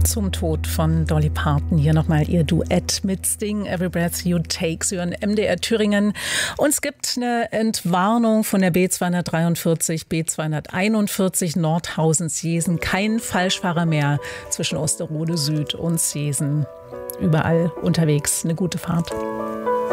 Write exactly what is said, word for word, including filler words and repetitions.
Zum Tod von Dolly Parton hier nochmal ihr Duett mit Sting, Every Breath You Take, Sie hören M D R Thüringen. Und es gibt eine Entwarnung von der B zweihundertdreiundvierzig, B zweihunderteinundvierzig Nordhausen-Seesen. Kein Falschfahrer mehr zwischen Osterode Süd und Seesen. Überall unterwegs. Eine gute Fahrt.